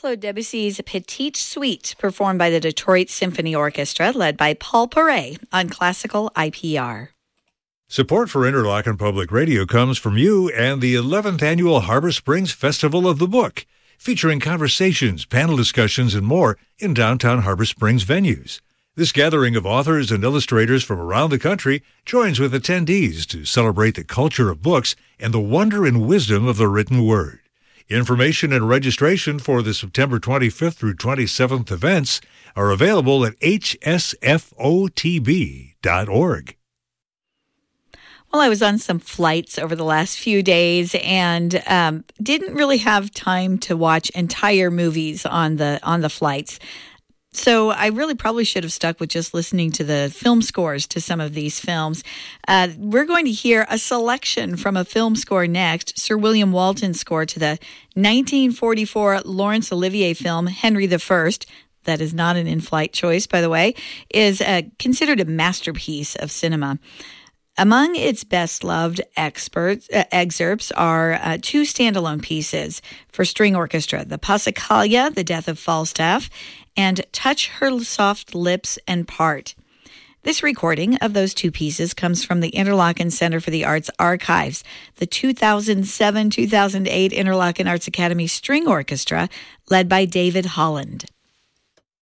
Jean-Claude Debussy's Petite Suite, performed by the Detroit Symphony Orchestra, led by Paul Paray on Classical IPR. Support for Interlochen Public Radio comes from you and the 11th Annual Harbor Springs Festival of the Book, featuring conversations, panel discussions, and more in downtown Harbor Springs venues. This gathering of authors and illustrators from around the country joins with attendees to celebrate the culture of books and the wonder and wisdom of the written word. Information and registration for the September 25th through 27th events are available at hsfotb.org. Well, I was on some flights over the last few days and didn't really have time to watch entire movies on the flights. So I really probably should have stuck with just listening to the film scores to some of these films. We're going to hear a selection from a film score next. Sir William Walton's score to the 1944 Laurence Olivier film Henry I, that is not an in-flight choice, by the way, is considered a masterpiece of cinema. Among its best-loved excerpts are two standalone pieces for string orchestra, the Passacaglia, The Death of Falstaff, and Touch Her Soft Lips and Part. This recording of those two pieces comes from the Interlochen Center for the Arts Archives, the 2007-2008 Interlochen Arts Academy String Orchestra, led by David Holland.